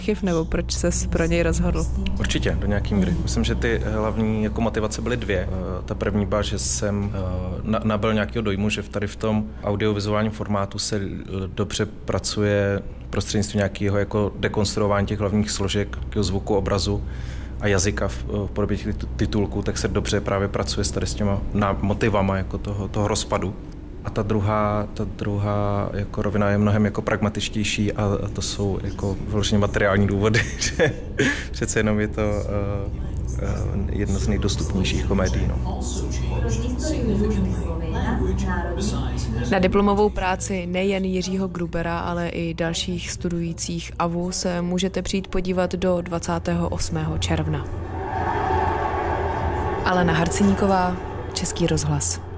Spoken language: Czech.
chyb, nebo proč ses pro něj rozhodl? Určitě, do nějaký míry. Myslím, že ty hlavní jako motivace byly dvě. Ta první byla, že jsem nabyl nějakého dojmu, že tady v tom audiovizuálním formátu se dobře pracuje prostřednictvím nějakého jako dekonstruování těch hlavních složek, zvuku, obrazu a jazyka v podobě těch titulků, tak se dobře právě pracuje s těma motivama jako toho rozpadu. A ta druhá jako rovina je mnohem jako pragmatičtější a to jsou jako vyloženě materiální důvody, že přece jenom je to jedna z nejdostupnějších komedií. No. Na diplomovou práci nejen Jiřího Grubera, ale i dalších studujících AVU se můžete přijít podívat do 28. června. Alena Harceníková, Český rozhlas.